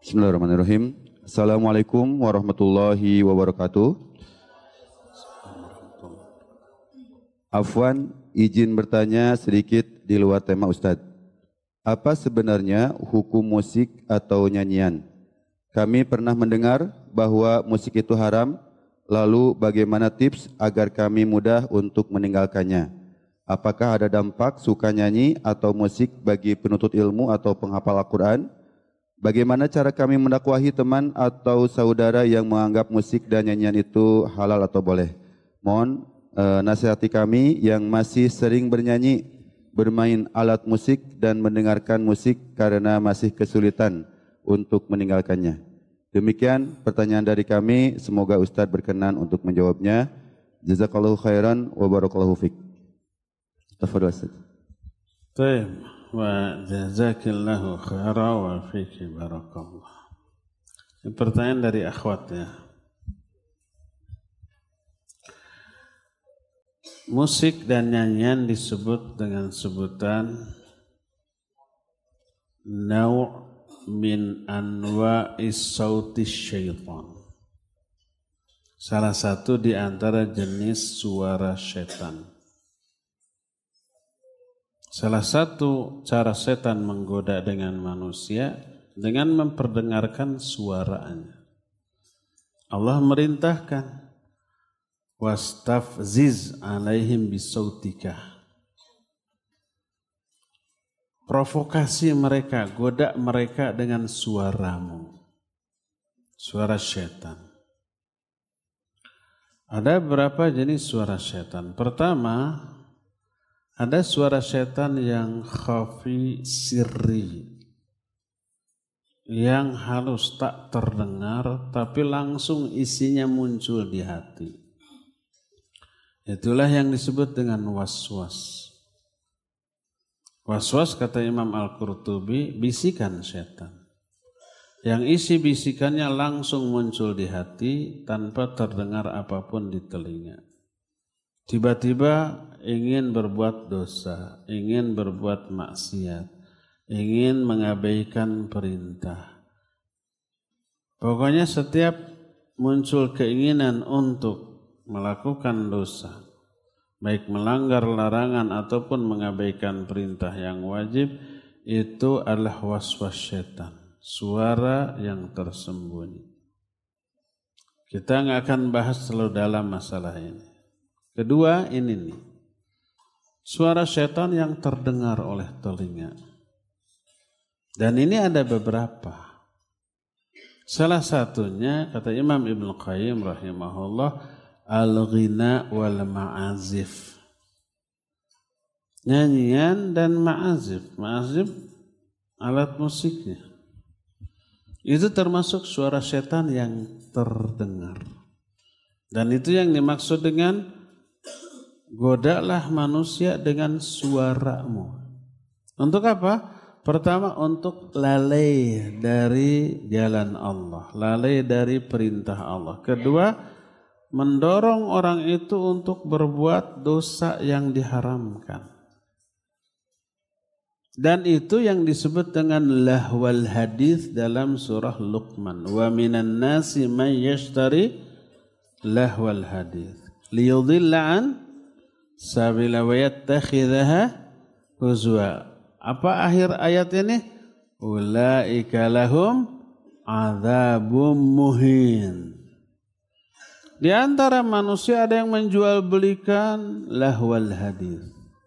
Bismillahirrahmanirrahim. Assalamualaikum warahmatullahi wabarakatuh. Afwan, izin bertanya sedikit di luar tema Ustadz. Apa sebenarnya hukum musik atau nyanyian? Kami pernah mendengar bahwa musik itu haram, lalu bagaimana tips agar kami mudah untuk meninggalkannya? Apakah ada dampak suka nyanyi atau musik bagi penuntut ilmu atau penghafal Al-Quran? Bagaimana cara kami mendakwahi teman atau saudara yang menganggap musik dan nyanyian itu halal atau boleh? Mohon nasihati kami yang masih sering bernyanyi, bermain alat musik dan mendengarkan musik karena masih kesulitan untuk meninggalkannya. Demikian pertanyaan dari kami, semoga Ustadz berkenan untuk menjawabnya. Jazakallahu khairan wa barakallahu fiik. Tafadhal Ustadz. Baik. Wa jazakillahu khairan wa fiki barakallah. Pertanyaan dari akhwat ya. Musik dan nyanyian disebut dengan sebutan naw' min anwa'is sautis syaitan. Salah satu di antara jenis suara setan. Salah satu cara setan menggoda dengan manusia dengan memperdengarkan suaranya. Allah merintahkan wastafziz alaihim bisautika. Provokasi mereka, goda mereka dengan suaramu. Suara setan. Ada berapa jenis suara setan? Pertama, ada suara setan yang khafi sirri, yang halus tak terdengar tapi langsung isinya muncul di hati. Itulah yang disebut dengan waswas. Waswas kata Imam Al-Qurtubi, bisikan setan. Yang isi bisikannya langsung muncul di hati tanpa terdengar apapun di telinga. Tiba-tiba ingin berbuat dosa, ingin berbuat maksiat, ingin mengabaikan perintah. Pokoknya setiap muncul keinginan untuk melakukan dosa, baik melanggar larangan ataupun mengabaikan perintah yang wajib, itu adalah waswas syaitan, suara yang tersembunyi. Kita nggak akan bahas terlalu dalam masalah ini. Kedua ini nih, suara setan yang terdengar oleh telinga. Dan ini ada beberapa. Salah satunya kata Imam Ibnu Qayyim rahimahullah, al-ghina wal ma'azif. Nyanyian dan ma'azif. Ma'azif alat musiknya. Itu termasuk suara setan yang terdengar. Dan itu yang dimaksud dengan godalah manusia dengan suaramu. Untuk apa? Pertama, untuk lalai dari jalan Allah, lalai dari perintah Allah. Kedua, mendorong orang itu untuk berbuat dosa yang diharamkan. Dan itu yang disebut dengan lahwal hadis dalam surah Luqman. Wa minan nasi man yashtari lahwal hadis liyudhilla an sabila wa yattakhidhaha huzwa. Apa akhir ayat ini? Ulaika lahum adzabum muhin. Di antara manusia ada yang menjual belikan lahwal hadis.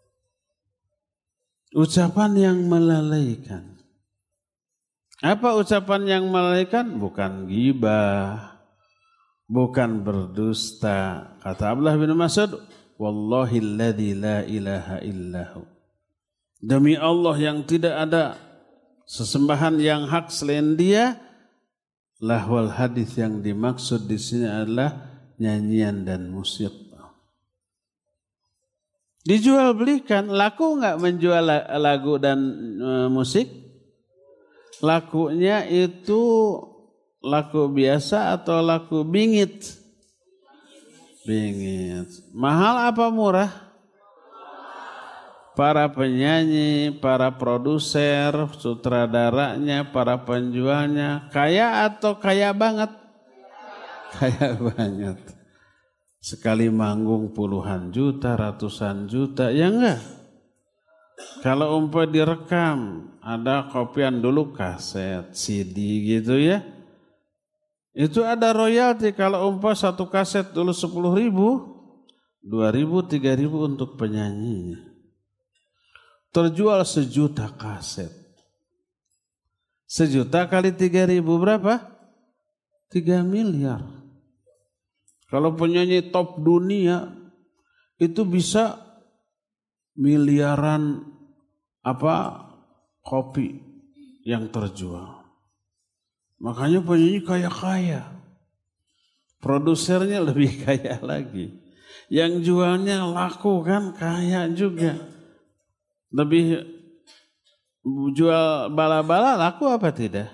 Ucapan yang melalaikan. Apa ucapan yang melalaikan? Bukan ghibah, bukan berdusta. Kata Abdullah bin Mas'ud, wallahilladzi la ilaha illahu. Demi Allah yang tidak ada sesembahan yang hak selain Dia, lahwal hadis yang dimaksud di sini adalah nyanyian dan musik. Dijual belikan, laku nggak menjual lagu dan musik? Lakunya itu laku biasa atau laku bingit? Bingit. Mahal apa murah? para penyanyi, para produser, sutradaranya, para penjualnya, kaya atau kaya banget? Kaya banget. Sekali manggung puluhan juta, ratusan juta, ya enggak? Kalau umpah direkam, ada kopian dulu kaset, CD gitu ya. Itu ada royalti kalau umpah satu kaset dulu 10.000, 2.000, 3.000 untuk penyanyinya. Terjual 1.000.000 kaset. 1.000.000 kali 3.000 berapa? 3 miliar. Kalau penyanyi top dunia itu bisa miliaran kopi yang terjual. Makanya penyanyi kaya-kaya. Produsernya lebih kaya lagi. Yang jualnya laku kan kaya juga. Lebih jual bala-bala laku apa tidak?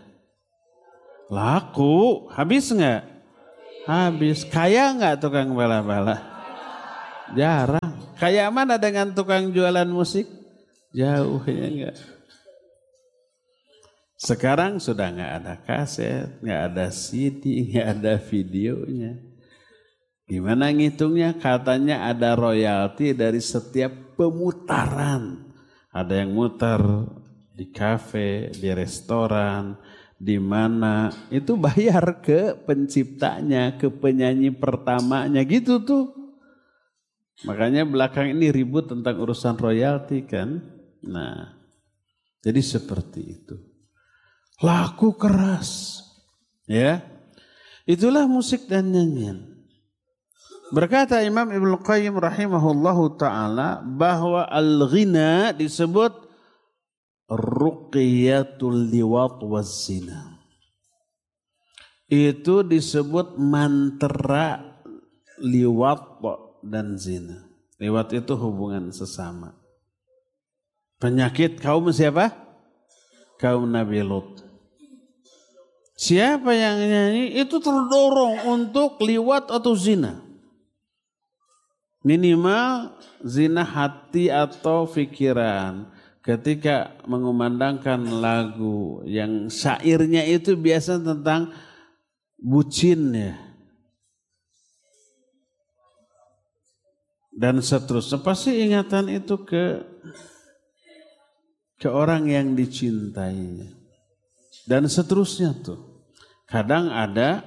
Laku. Habis enggak? Habis. Kaya enggak tukang bala-bala? Jarang. Kaya mana dengan tukang jualan musik? Jauh ya enggak. Sekarang sudah enggak ada kaset, enggak ada CD, enggak ada videonya. Gimana ngitungnya? Katanya ada royalti dari setiap pemutaran. Ada yang muter di kafe, di restoran, di mana itu bayar ke penciptanya, ke penyanyi pertamanya gitu tuh. Makanya belakang ini ribut tentang urusan royalti kan. Nah, jadi seperti itu. Laku keras. Ya. Itulah musik dan nyanyian. Berkata Imam Ibnu Qayyim rahimahullahu ta'ala bahwa al-ghina disebut ruqiyatul liwat waz zina. Itu disebut mantra liwat dan zina. Liwat itu hubungan sesama. Penyakit kaum siapa? Kaum Nabi Lut. Siapa yang nyanyi itu terdorong untuk liwat atau zina. Minimal zina hati atau pikiran. Ketika mengumandangkan lagu yang syairnya itu biasa tentang bucin ya. Dan seterusnya pasti ingatan itu ke orang yang dicintainya. Dan seterusnya tuh. Kadang ada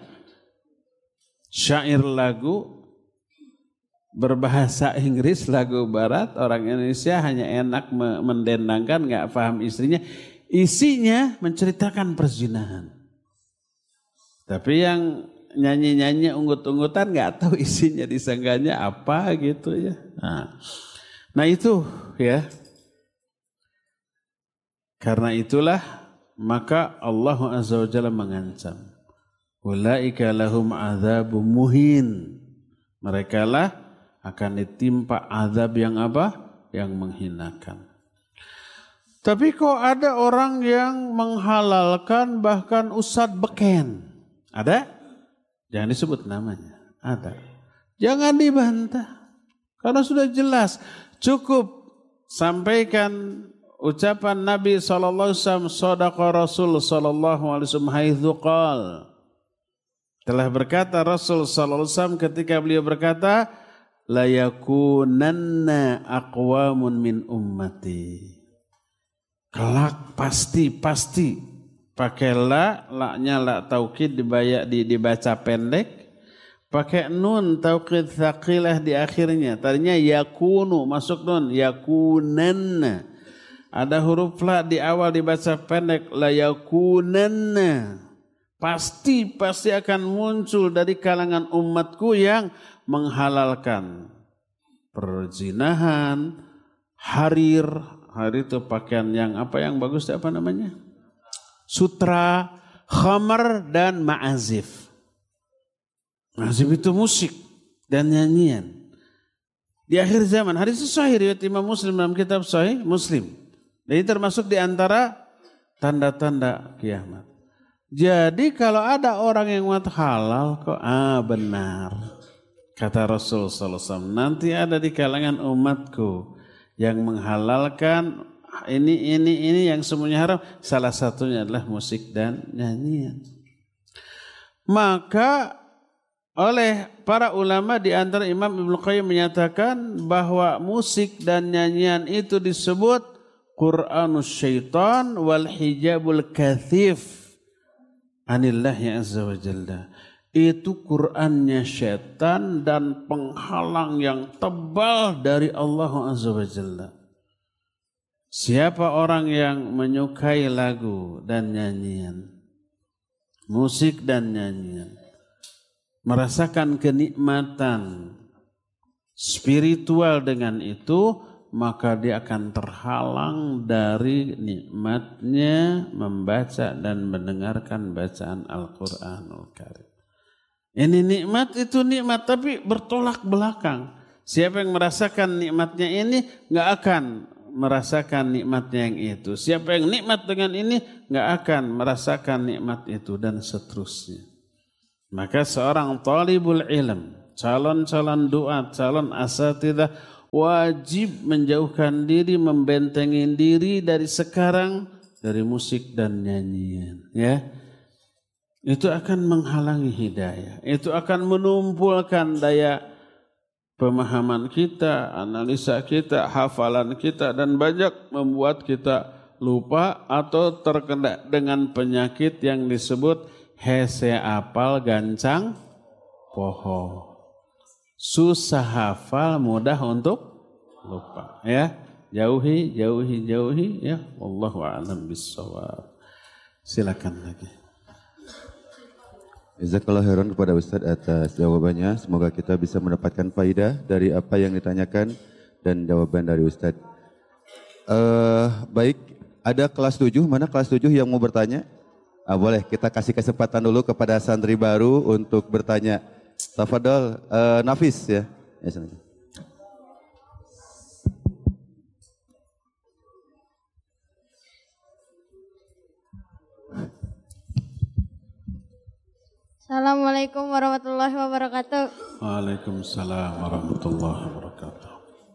syair lagu berbahasa Inggris, lagu barat, orang Indonesia hanya enak mendendangkan, gak paham istrinya. Isinya menceritakan perzinahan. Tapi yang nyanyi-nyanyi unggut-unggutan gak tahu isinya disanggahnya apa gitu ya. Nah itu ya. Karena itulah maka Allah Azza wa Jalla mengancam. Ulaika lahum adzabun muhin. Mereka lah akan ditimpa azab yang apa? Yang menghinakan. Tapi kok ada orang yang menghalalkan bahkan ustadz beken? Ada? Jangan disebut namanya. Ada. Jangan dibantah. Karena sudah jelas. Cukup sampaikan ucapan Nabi SAW, sadaqa Rasul SAW haitsu qala. Telah berkata Rasul SAW ketika beliau berkata, la yakunanna aqwamun min ummati. Kelak pasti pakai la-nya la taukid dibaca pendek, pakai nun taukid tsaqilah di akhirnya. Tadinya yakunu masuk nun, yakunanna. Ada huruf la di awal dibaca pendek, la yakunanna. Pasti akan muncul dari kalangan umatku yang menghalalkan perzinahan, harir itu pakaian yang apa yang bagus apa namanya? Sutra, khamar dan ma'azif. Ma'azif itu musik dan nyanyian. Di akhir zaman, hadis sahih riwayat Imam Muslim dalam kitab Sahih Muslim. Jadi termasuk di antara tanda-tanda kiamat. Jadi kalau ada orang yang mengatakan halal kok benar. Kata Rasul SAW, nanti ada di kalangan umatku yang menghalalkan ini yang semuanya haram, salah satunya adalah musik dan nyanyian. Maka oleh para ulama di antara Imam Ibnu Qayyim menyatakan bahwa musik dan nyanyian itu disebut Qur'anus syaitan wal hijabul kathif anillahi azza wa jalla. Itu Qur'annya syaitan dan penghalang yang tebal dari Allah azza wa jalla. Siapa orang yang menyukai lagu dan nyanyian, musik dan nyanyian, merasakan kenikmatan spiritual dengan itu, maka dia akan terhalang dari nikmatnya membaca dan mendengarkan bacaan Al-Quranul Karim. Ini nikmat, itu nikmat, tapi bertolak belakang. Siapa yang merasakan nikmatnya ini, nggak akan merasakan nikmatnya yang itu. Siapa yang nikmat dengan ini, nggak akan merasakan nikmat itu, dan seterusnya. Maka seorang talibul ilm, calon-calon duat, calon asatidzah wajib menjauhkan diri, membentengi diri dari sekarang dari musik dan nyanyian, ya. Itu akan menghalangi hidayah. Itu akan menumpulkan daya pemahaman kita, analisa kita, hafalan kita, dan banyak membuat kita lupa atau terkena dengan penyakit yang disebut hese apal gancang poho. Susah hafal, mudah untuk lupa, ya. Jauhi ya. Wallahu a'lam bissawab. Silakan lagi. Jazakallahu khairan kepada Ustadz atas jawabannya. Semoga kita bisa mendapatkan faidah dari apa yang ditanyakan dan jawaban dari Ustadz. Baik, ada kelas 7, mana kelas 7 yang mau bertanya? Boleh, kita kasih kesempatan dulu kepada santri baru untuk bertanya. Tafadhol, Nafis ya. Assalamualaikum warahmatullahi wabarakatuh. Waalaikumsalam warahmatullahi wabarakatuh.